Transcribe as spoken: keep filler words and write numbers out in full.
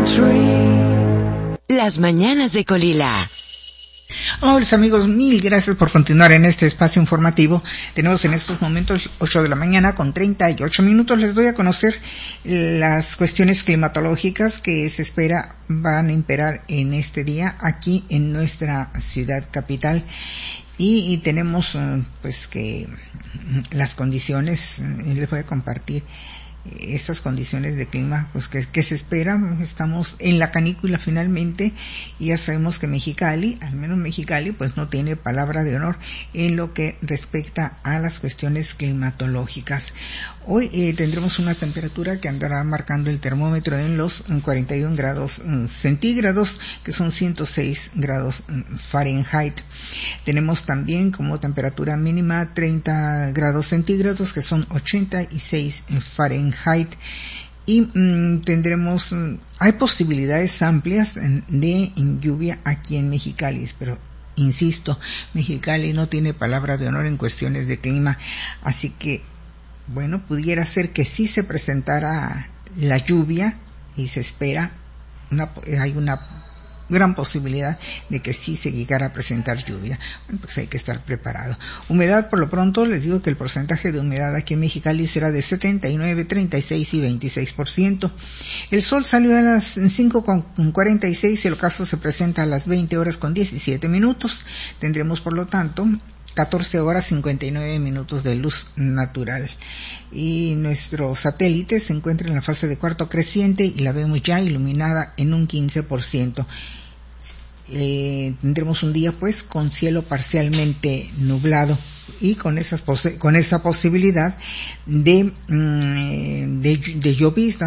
Las mañanas de Colila. Hola amigos, mil gracias por continuar en este espacio informativo. Tenemos en estos momentos ocho de la mañana con treinta y ocho minutos. Les doy a conocer las cuestiones climatológicas que se espera van a imperar en este día aquí en nuestra ciudad capital. Y, y tenemos pues que las condiciones, les voy a compartir estas condiciones de clima pues que, que se espera. Estamos en la canícula finalmente y ya sabemos que Mexicali, al menos Mexicali, pues no tiene palabra de honor en lo que respecta a las cuestiones climatológicas. Hoy eh, tendremos una temperatura que andará marcando el termómetro en los cuarenta y un grados centígrados, que son ciento seis grados Fahrenheit. Tenemos también como temperatura mínima treinta grados centígrados, que son ochenta y seis Fahrenheit. Y mmm, tendremos, mmm, hay posibilidades amplias de lluvia aquí en Mexicali, pero insisto, Mexicali no tiene palabra de honor en cuestiones de clima, así que bueno, pudiera ser que sí se presentara la lluvia y se espera, una, hay una gran posibilidad de que sí se llegara a presentar lluvia. Bueno, pues hay que estar preparado. Humedad, por lo pronto, les digo que el porcentaje de humedad aquí en Mexicali será de setenta y nueve, treinta y seis y veintiséis por ciento. El sol salió a las cinco con cuarenta y seis y el ocaso se presenta a las veinte horas con diecisiete minutos. Tendremos, por lo tanto, catorce horas cincuenta y nueve minutos de luz natural. Y nuestro satélite se encuentra en la fase de cuarto creciente y la vemos ya iluminada en un quince por ciento. Eh, tendremos un día pues con cielo parcialmente nublado y con esas pos- con esa posibilidad de, mm, de, de llovizna